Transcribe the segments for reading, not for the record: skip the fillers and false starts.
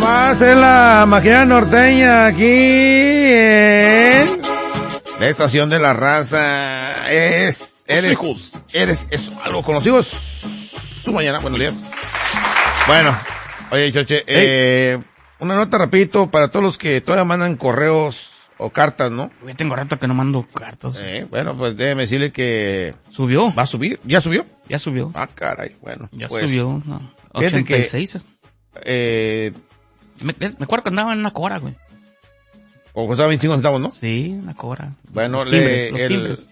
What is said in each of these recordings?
más en la maquinaria norteña aquí en la estación de la raza. Eres algo conocido. Su mañana, buenos días. Bueno, oye, Choche, una nota rapidito para todos los que todavía mandan correos o cartas, ¿no? Yo tengo rato que no mando cartas. Bueno, pues déjeme decirle que... ¿Subió? ¿Va a subir? ¿Ya subió? Ya subió. Ah, caray, bueno. Ya pues, subió, no. Fíjate 86. que... Me acuerdo que andaba en una cora, güey. O costaba 25 centavos, ¿no? Sí, una cora. Bueno, los timbres.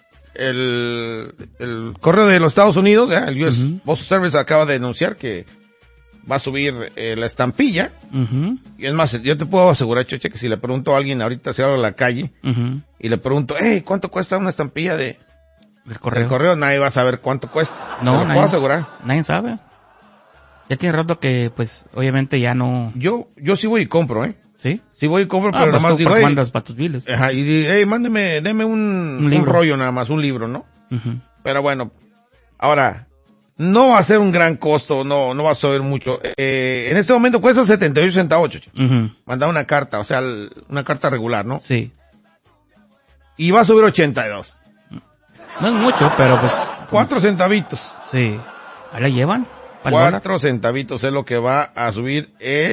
el correo de los Estados Unidos, el US Postal Service acaba de anunciar que va a subir la estampilla. Y es más, yo te puedo asegurar, Choche, que si le pregunto a alguien ahorita se abre la calle y le pregunto, ¿cuánto cuesta una estampilla del correo? Nadie va a saber cuánto cuesta. No, te lo puedo asegurar. Nadie sabe. Ya tiene rato que, pues, obviamente ya no... Yo sí voy y compro, ¿Sí? Sí voy y compro, pero pues nomás tú digo, mandas para tus biles. Ajá, y deme un rollo nada más, un libro, ¿no? Pero bueno, ahora, no va a ser un gran costo, no va a subir mucho. En este momento cuesta 78 centavos, Choche. Mandar una carta, o sea, una carta regular, ¿no? Sí. Y va a subir 82. No es mucho, pero pues... 4 centavitos. Sí. ¿Ahí la llevan? 4 centavitos es lo que va a subir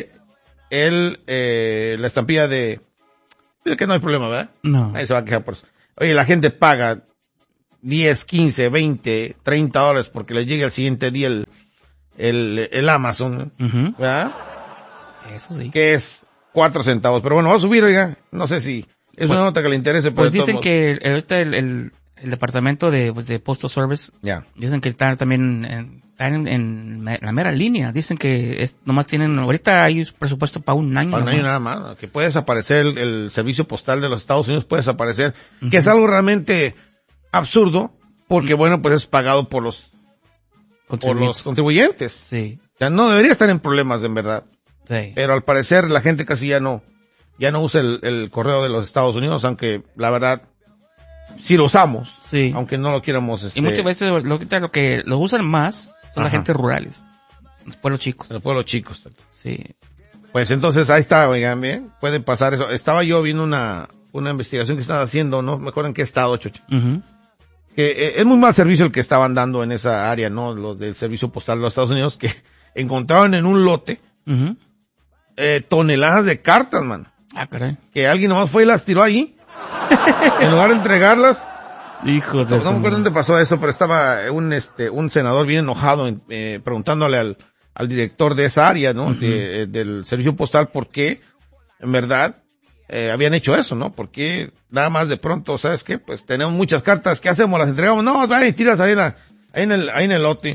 la estampilla de... Es que no hay problema, ¿verdad? No. Ahí se va a quejar por eso. Oye, la gente paga 10, 15, 20, 30 dólares porque le llegue al siguiente día el Amazon, ¿verdad? Eso sí. Que es 4 centavos. Pero bueno, va a subir, oiga. No sé si es una nota que le interese. Pero pues dicen que ahorita el departamento de Postal Service, dicen que está también en la mera línea. Dicen que nomás tienen, ahorita hay presupuesto para un año. Para un año nada más. Que puede desaparecer el servicio postal de los Estados Unidos, puede desaparecer. Que es algo realmente absurdo, porque bueno, pues es pagado por los contribuyentes. Sí. O sea, no debería estar en problemas, en verdad. Sí. Pero al parecer la gente casi ya no usa el correo de los Estados Unidos, aunque la verdad sí lo usamos. Sí. Aunque no lo quieramos. Y muchas veces lo que lo usan más son las gentes rurales. Los pueblos chicos. Los pueblos chicos. Sí. Pues entonces ahí está, oigan, bien, puede pasar eso. Estaba yo viendo una investigación que estaban haciendo, no me acuerdo en qué estado, Choche. Que es muy mal servicio el que estaban dando en esa área, ¿no? Los del servicio postal de los Estados Unidos, que encontraron en un lote toneladas de cartas, man. Ah, caray. Que alguien nomás fue y las tiró ahí. En lugar de entregarlas. Hijos de No me acuerdo dónde pasó eso, pero estaba un senador bien enojado preguntándole al director de esa área, ¿no? Del servicio postal por qué, en verdad, habían hecho eso, ¿no? Porque nada más de pronto, ¿sabes qué? Pues tenemos muchas cartas, ¿qué hacemos? ¿Las entregamos? No, van y tiras ahí en el lote.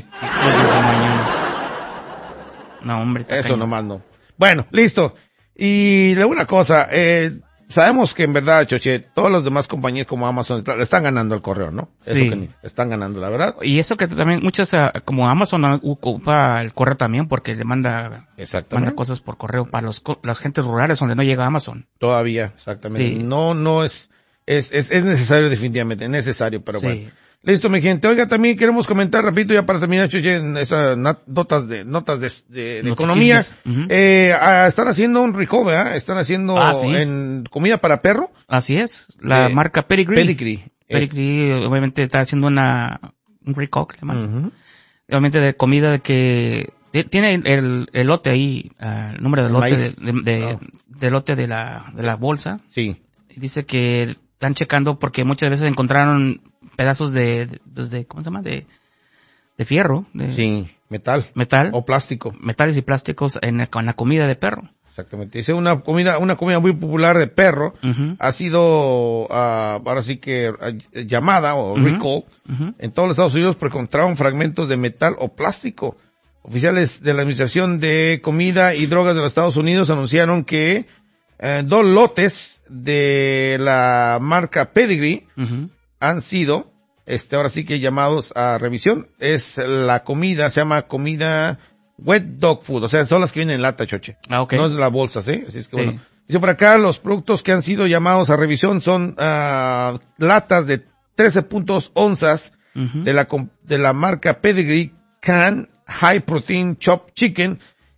No, hombre. Eso nomás no. Bueno, listo. Y de una cosa, sabemos que en verdad, Choche, todas las demás compañías como Amazon le están ganando el correo, ¿no? Sí. Eso que están ganando, la verdad. Y eso que también muchas, como Amazon ocupa el correo también porque le manda cosas por correo para las gentes rurales donde no llega Amazon. Todavía, exactamente. Sí. No es necesario definitivamente, es necesario, pero bueno. Listo, mi gente. Oiga, también queremos comentar rapidito ya para terminar, Choche, en esas notas de economía. Están haciendo un recall, ¿verdad? Están haciendo en comida para perro. Así es. La marca Pedigree. Pedigree, obviamente, está haciendo un recall, obviamente de comida de que tiene el lote ahí, el número del lote del lote de la bolsa. Sí. Y dice que están checando porque muchas veces encontraron pedazos de ¿cómo se llama? De fierro. Sí, metal. O plástico. Metales y plásticos con la comida de perro. Exactamente. Es una comida muy popular de perro. Ha sido, ahora sí que, llamada o recall en todos los Estados Unidos porque encontraron fragmentos de metal o plástico. Oficiales de la Administración de Comida y Drogas de los Estados Unidos anunciaron que 2 lotes de la marca Pedigree han sido, ahora sí que llamados a revisión. Es la comida, se llama comida wet dog food, o sea, son las que vienen en lata, Choche. Okay. No es la bolsa, ¿sí? Así es que bueno. Dice por acá, los productos que han sido llamados a revisión son latas de 13 onzas de la marca Pedigree Can High Protein Chopped Chicken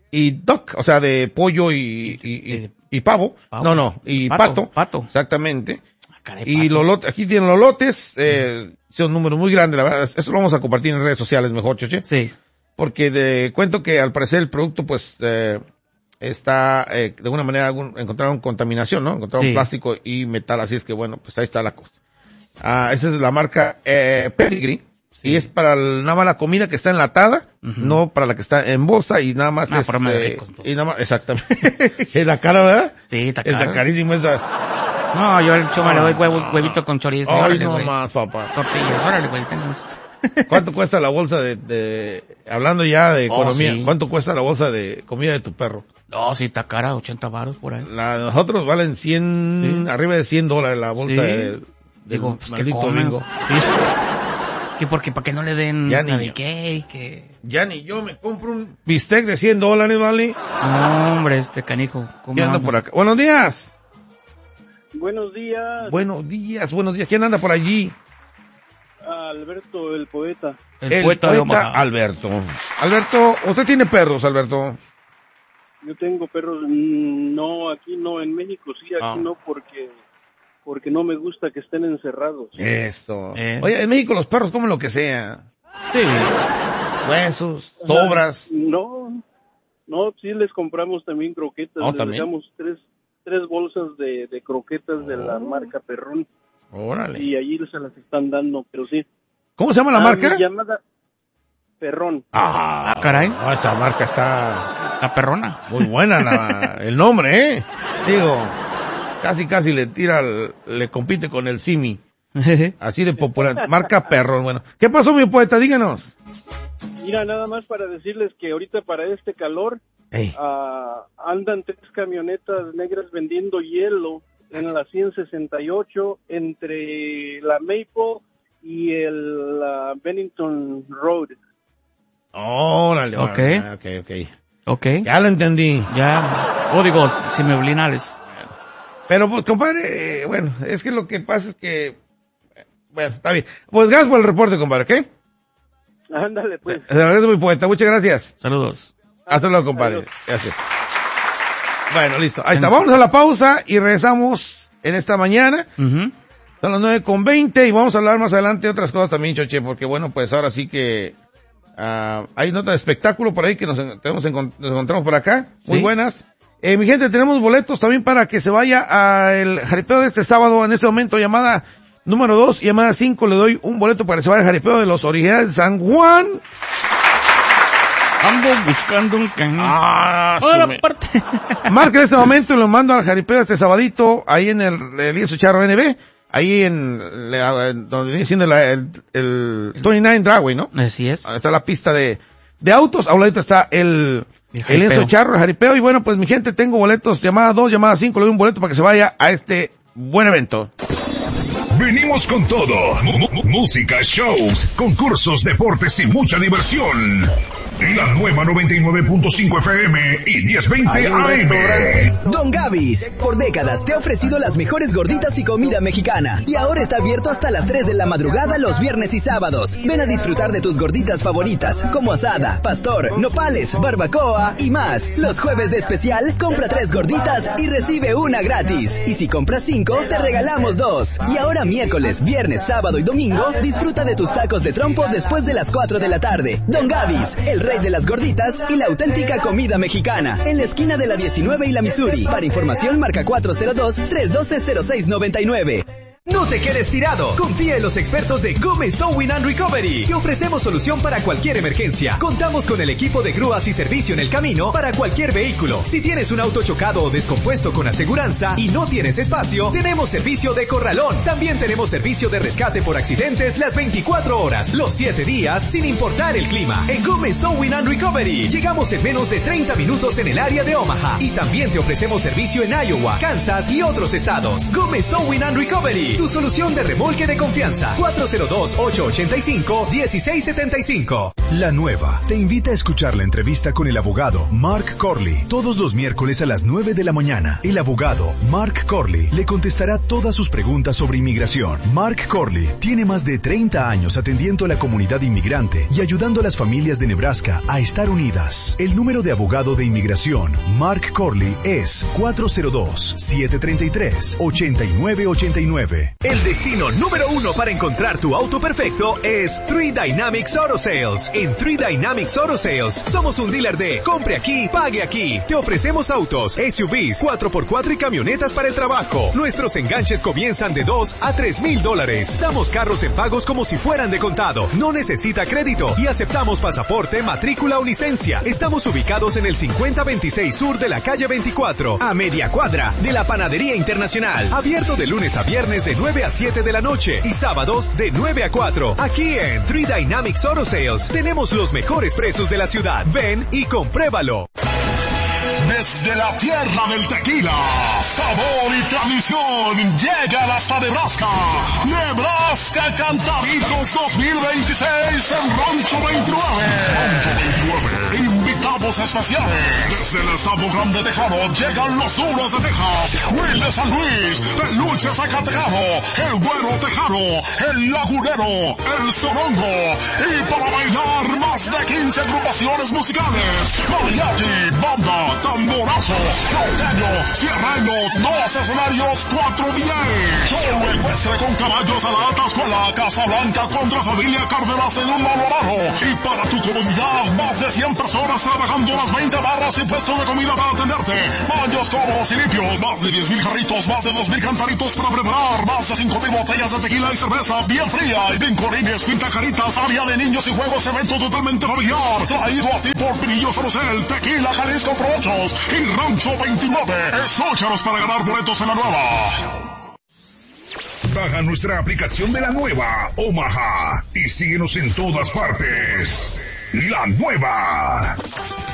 y duck, o sea, de pollo y pavo. No, y pato. Exactamente. Caray, y los lotes, aquí tienen los lotes, son números muy grandes, la verdad. Eso lo vamos a compartir en redes sociales mejor, Choche. Sí. Porque cuento que al parecer el producto, pues, está, de alguna manera, encontraron contaminación, ¿no? Encontraron plástico y metal, así es que bueno, pues ahí está la cosa. Esa es la marca, Pedigree. Sí. Y es para nada más la comida que está enlatada, no para la que está en bolsa y nada más y nada más, exactamente. ¿Es la cara, verdad? Sí, está cara. Está carísimo esa. No, yo al choma le doy huevito con chorizo. Ay, órale, no más, papá. Tortillas, órale, güey, tengo. ¿Cuánto cuesta la bolsa hablando ya de economía, sí. ¿Cuánto cuesta la bolsa de comida de tu perro? No, sí, está cara, 80 baros por ahí. La de nosotros valen 100, arriba de $100 la bolsa de digo, pues maldito bingo. Sí. Que porque para que no le den ¿sabe qué? Que ya ni yo me compro un bistec de $100, ¿vale? No, hombre, canijo. ¿Quién anda por acá? Buenos días. Buenos días. Buenos días. ¿Quién anda por allí? Alberto, el poeta. El poeta de Omaha. Alberto, ¿usted tiene perros, Alberto? Yo tengo perros, no, aquí no, en México sí, aquí no, porque no me gusta que estén encerrados. Eso. Oye, en México los perros comen lo que sea. Sí. Huesos, sobras. No, sí les compramos también croquetas. Les dejamos tres bolsas de croquetas de la marca Perrón. Órale. Y allí se las están dando, pero sí. ¿Cómo se llama la marca? Llamada Perrón. Caray. Esa marca está... La perrona. Muy buena el nombre, ¿eh? Digo, casi le compite con el Simi. Así de popular. Marca Perrón, bueno. ¿Qué pasó, mi poeta? Díganos. Mira, nada más para decirles que ahorita para este calor, andan 3 camionetas negras vendiendo hielo en la 168 entre la Maple y el Bennington Road. Órale, Ok. Ya lo entendí. Ya, códigos semioblinales. Pero pues, compadre, bueno, es que lo que pasa es que, bueno, está bien. Pues gracias por el reporte, compadre, ¿ok? Ándale, pues. Gracias, mi poeta, muchas gracias. Saludos. Hasta luego, compadre. Gracias. Bueno, listo. Ahí está. Vamos a la pausa y regresamos en esta mañana. Son las 9:20 y vamos a hablar más adelante de otras cosas también, Choche, porque bueno, pues ahora sí que hay nota de espectáculo por ahí que nos encontramos por acá. Muy buenas. Mi gente, tenemos boletos también para que se vaya al jaripeo de este sábado. En este momento, llamada número 2, llamada 5, le doy un boleto para que se vaya al jaripeo de los originales de San Juan. Ando buscando un cañón. Marca en este momento y lo mando al jaripeo este sabadito, ahí en el Elías Charro NB, ahí en donde viene siendo el 29 Dragway, ¿no? Así es. Está la pista de autos, a un ladito está el Elías Charro, el jaripeo, y bueno, pues mi gente, tengo boletos, llamada 2, llamada 5, le doy un boleto para que se vaya a este buen evento. Venimos con todo. Música, shows, concursos, deportes y mucha diversión. La nueva 99.5 FM y 1020 AM. Don Gavis, por décadas te ha ofrecido las mejores gorditas y comida mexicana. Y ahora está abierto hasta las 3 de la madrugada los viernes y sábados. Ven a disfrutar de tus gorditas favoritas, como asada, pastor, nopales, barbacoa y más. Los jueves de especial, compra 3 gorditas y recibe una gratis. Y si compras 5, te regalamos 2. Y ahora miércoles, viernes, sábado y domingo, disfruta de tus tacos de trompo después de las 4 de la tarde. Don Gavis, el rey de las gorditas y la auténtica comida mexicana, en la esquina de la 19 y la Missouri. Para información, marca 402-312-0699. No te quedes tirado. Confía en los expertos de Gómez Towing and Recovery. Te ofrecemos solución para cualquier emergencia. Contamos con el equipo de grúas y servicio en el camino para cualquier vehículo. Si tienes un auto chocado o descompuesto con aseguranza y no tienes espacio, tenemos servicio de corralón. También tenemos servicio de rescate por accidentes las 24 horas, los 7 días, sin importar el clima. En Gómez Towing and Recovery llegamos en menos de 30 minutos en el área de Omaha. Y también te ofrecemos servicio en Iowa, Kansas y otros estados. Gómez Towing and Recovery. tu solución de remolque de confianza. 402-885-1675. La Nueva te invita a escuchar la entrevista con el abogado Mark Corley todos los miércoles a las 9 de la mañana. El abogado Mark Corley le contestará todas sus preguntas sobre inmigración. Mark Corley tiene más de 30 años atendiendo a la comunidad inmigrante y ayudando a las familias de Nebraska a estar unidas. El número de abogado de inmigración Mark Corley es 402-733-8989. El destino número 1 para encontrar tu auto perfecto es 3 Dynamics Auto Sales. En 3 Dynamics Auto Sales somos un dealer de compre aquí, pague aquí. Te ofrecemos autos, SUVs, 4x4 y camionetas para el trabajo. Nuestros enganches comienzan de $2,000 a $3,000. Damos carros en pagos como si fueran de contado. No necesita crédito y aceptamos pasaporte, matrícula o licencia. Estamos ubicados en el 5026 Sur de la calle 24, a media cuadra de la Panadería Internacional. Abierto de lunes a viernes de 9 a 7 de la noche y sábados de 9 a 4. Aquí en 3 Dynamics Auto Sales tenemos los mejores precios de la ciudad. Ven y compruébalo. Desde la tierra del tequila, sabor y tradición, llegan hasta Nebraska. Nebraska Cantaditos 2026 en Rancho 29. Rancho 29. Invitados especiales. Desde el Estado Grande Tejano llegan los Duros de Texas, Will de San Luis, Peluche Zacatecano, el Güero Tejano, el Lagunero, el Sorongo. Y para bailar más de 15 agrupaciones musicales. Mariachi, banda, tamborazo, norteño, sierreño, 2 escenarios, 4 días. Show ecuestre con caballos a la alta escuela, Casa Blanca contra Familia Cárdenas en un Malvarado. Y para tu comunidad, más de 100 personas trabajando las 20 barras y puestos de comida para atenderte. Baños cómodos y limpios, más de 10,000 jarritos, más de 2,000 cantaritos para preparar, más de 5,000 botellas de tequila y cerveza bien fría, y vincorines, pintacaritas, área de niños y juegos, evento totalmente familiar. Traído a ti por Pinillos Rosel, Tequila Jalisco Prochos y Rancho 29. Escúchanos para ganar boletos en La Nueva. Baja nuestra aplicación de La Nueva, Omaha, y síguenos en todas partes. La Nueva.